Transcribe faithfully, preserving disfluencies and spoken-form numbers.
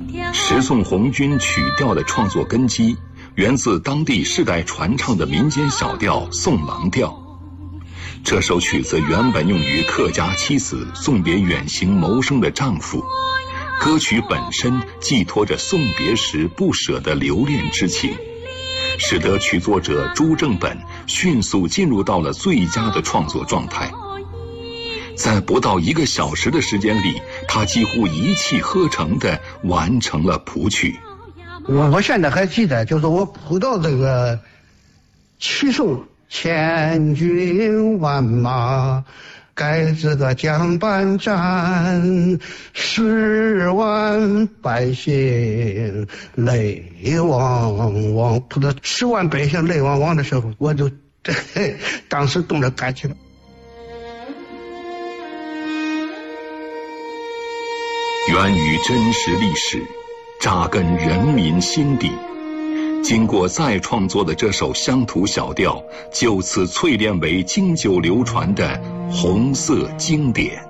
十送红军曲调的创作根基源自当地世代传唱的民间小调送郎调。这首曲子原本用于客家妻子送别远行谋生的丈夫，歌曲本身寄托着送别时不舍的留恋之情，使得曲作者朱正本迅速进入到了最佳的创作状态。在不到一个小时的时间里，他几乎一气呵成地完成了谱曲。 我我现在还记得，就是我谱到这个齐颂千军万马盖这个江板战，十万百姓泪汪汪，谱到十万百姓泪汪汪的时候，我就当时动了感情。 源于真实历史，扎根人民心底，经过再创作的这首乡土小调，就此淬炼为经久流传的红色经典。